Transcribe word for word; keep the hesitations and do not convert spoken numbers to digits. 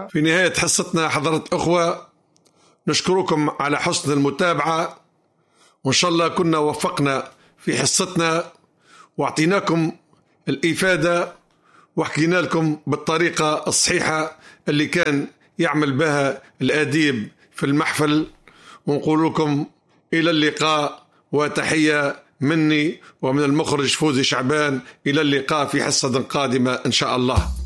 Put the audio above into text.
في نهاية حصتنا حضرة أخوة نشكركم على حسن المتابعة، وإن شاء الله كنا وفقنا في حصتنا واعطيناكم الإفادة وحكينا لكم بالطريقة الصحيحة اللي كان يعمل بها الأديب في المحفل. ونقول لكم إلى اللقاء وتحية مني ومن المخرج فوزي شعبان. إلى اللقاء في حصة قادمة إن شاء الله.